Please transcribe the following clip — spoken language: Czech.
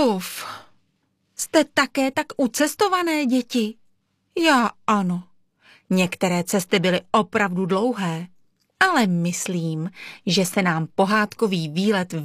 Uf, jste také tak ucestované, děti? Já ano. Některé cesty byly opravdu dlouhé, ale myslím, že se nám pohádkový výlet